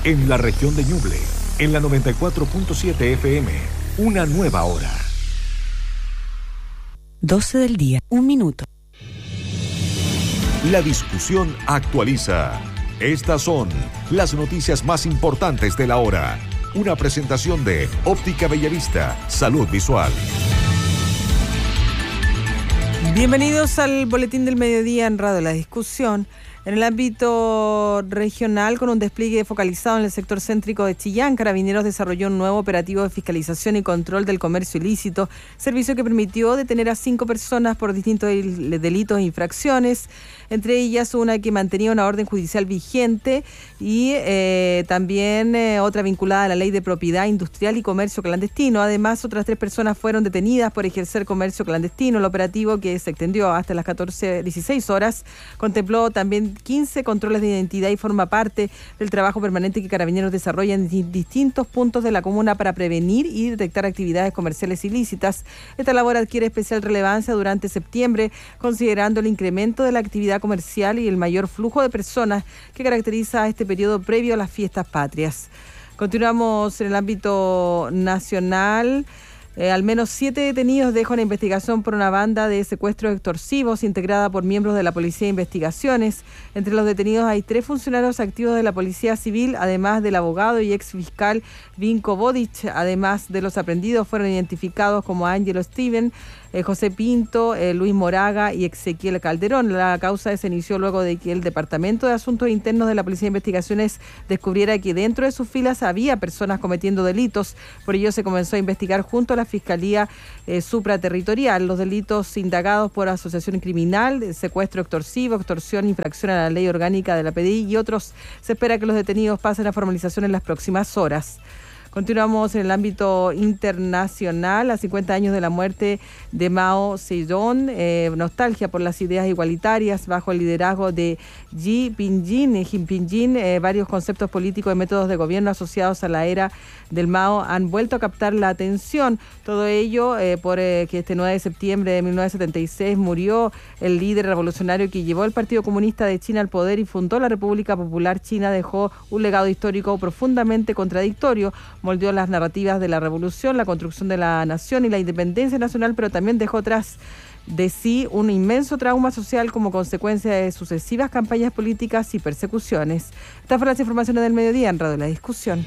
en la región de Ñuble, en la 94.7 FM, una nueva hora. 12 del día, 1 minuto. La discusión actualiza. Estas son las noticias más importantes de la hora. Una presentación de Óptica Bellavista, Salud Visual. Bienvenidos al Boletín del Mediodía en Radio La Discusión. En el ámbito regional, con un despliegue focalizado en el sector céntrico de Chillán, Carabineros desarrolló un nuevo operativo de fiscalización y control del comercio ilícito, servicio que permitió detener a 5 personas por distintos delitos e infracciones, entre ellas una que mantenía una orden judicial vigente y también otra vinculada a la ley de propiedad industrial y comercio clandestino. Además, otras 3 personas fueron detenidas por ejercer comercio clandestino. El operativo, que se extendió hasta las 16 horas, contempló también 15 controles de identidad y forma parte del trabajo permanente que Carabineros desarrolla en distintos puntos de la comuna para prevenir y detectar actividades comerciales ilícitas. Esta labor adquiere especial relevancia durante septiembre, considerando el incremento de la actividad comercial y el mayor flujo de personas que caracteriza este periodo previo a las fiestas patrias. Continuamos en el ámbito nacional. Al menos 7 detenidos dejan investigación por una banda de secuestros extorsivos integrada por miembros de la Policía de Investigaciones. Entre los detenidos hay 3 funcionarios activos de la Policía Civil, además del abogado y ex fiscal Vinko Bodic. Además de los aprendidos, fueron identificados como Ángelo Steven, José Pinto, Luis Moraga y Ezequiel Calderón. La causa se inició luego de que el Departamento de Asuntos Internos de la Policía de Investigaciones descubriera que dentro de sus filas había personas cometiendo delitos. Por ello se comenzó a investigar junto a la Fiscalía Supraterritorial los delitos indagados por asociación criminal, secuestro extorsivo, extorsión, infracción a la ley orgánica de la PDI y otros. Se espera que los detenidos pasen a formalización en las próximas horas. Continuamos en el ámbito internacional. A 50 años de la muerte de Mao Zedong, nostalgia por las ideas igualitarias bajo el liderazgo de Xi Jinping, varios conceptos políticos y métodos de gobierno asociados a la era del Mao han vuelto a captar la atención. Todo ello que este 9 de septiembre de 1976 murió el líder revolucionario que llevó al Partido Comunista de China al poder y fundó la República Popular China. Dejó un legado histórico profundamente contradictorio. Moldeó las narrativas de la revolución, la construcción de la nación y la independencia nacional, pero también dejó tras de sí un inmenso trauma social como consecuencia de sucesivas campañas políticas y persecuciones. Estas fueron las informaciones del mediodía en Radio La Discusión.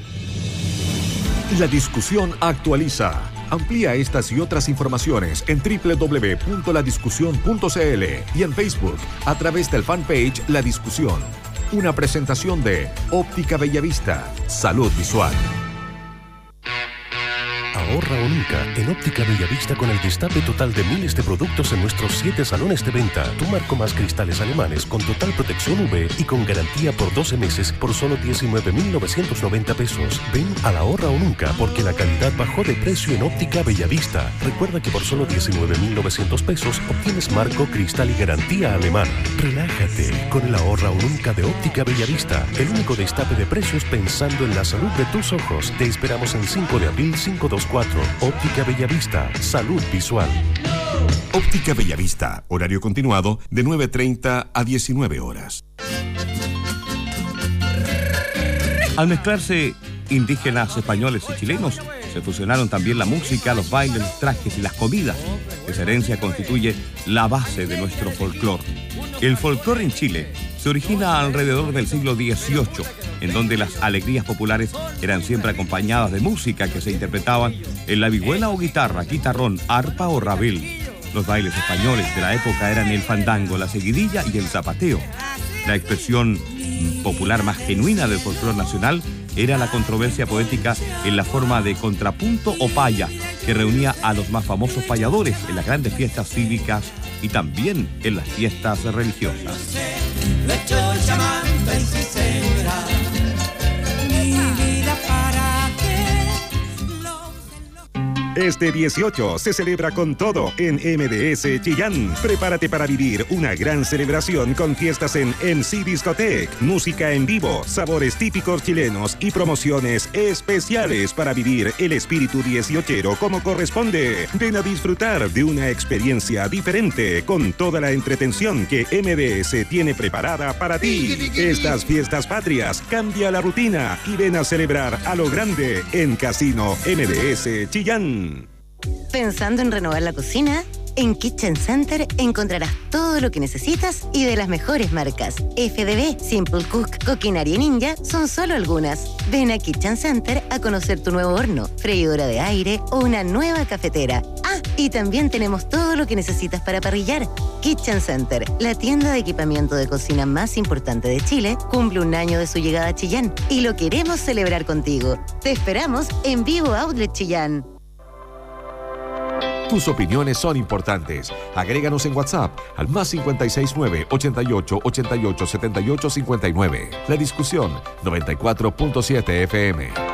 La discusión actualiza. Amplía estas y otras informaciones en www.ladiscusión.cl y en Facebook a través del fanpage La Discusión. Una presentación de Óptica Bellavista, Salud Visual. Ahorra o nunca en Óptica Bellavista con el destape total de miles de productos en nuestros 7 salones de venta. Tu marco más cristales alemanes con total protección UV y con garantía por 12 meses por solo 19.990 pesos. Ven al Ahorra o nunca porque la calidad bajó de precio en Óptica Bellavista. Recuerda que por solo 19.900 pesos obtienes marco, cristal y garantía alemana. Relájate con el Ahorra o nunca de Óptica Bellavista. El único destape de precios pensando en la salud de tus ojos. Te esperamos en 5 de abril 524. Óptica Bellavista, Salud Visual. Óptica Bellavista, horario continuado de 9:30 a 19 horas. Al mezclarse indígenas, españoles y chilenos, se fusionaron también la música, los bailes, los trajes y las comidas. Esa herencia constituye la base de nuestro folclore. El folclore en Chile se origina alrededor del siglo XVIII, en donde las alegrías populares eran siempre acompañadas de música que se interpretaban en la vihuela o guitarra, guitarrón, arpa o rabel. Los bailes españoles de la época eran el fandango, la seguidilla y el zapateo. La expresión popular más genuina del folclore nacional era la controversia poética en la forma de contrapunto o paya, que reunía a los más famosos payadores en las grandes fiestas cívicas y también en las fiestas religiosas. Este 18 se celebra con todo en MDS Chillán. Prepárate para vivir una gran celebración con fiestas en MC Discotec, música en vivo, sabores típicos chilenos y promociones especiales para vivir el espíritu 18ero como corresponde. Ven a disfrutar de una experiencia diferente con toda la entretención que MDS tiene preparada para ti. Estas fiestas patrias, cambia la rutina y ven a celebrar a lo grande en Casino MDS Chillán. ¿Pensando en renovar la cocina? En Kitchen Center encontrarás todo lo que necesitas y de las mejores marcas. FDB, Simple Cook, Coquinaria y Ninja son solo algunas. Ven a Kitchen Center a conocer tu nuevo horno, freidora de aire o una nueva cafetera. Ah, y también tenemos todo lo que necesitas para parrillar. Kitchen Center, la tienda de equipamiento de cocina más importante de Chile, cumple 1 año de su llegada a Chillán y lo queremos celebrar contigo. Te esperamos en Vivo Outlet Chillán. Tus opiniones son importantes. Agréganos en WhatsApp al +569 88 88 78 59. La discusión 94.7 FM.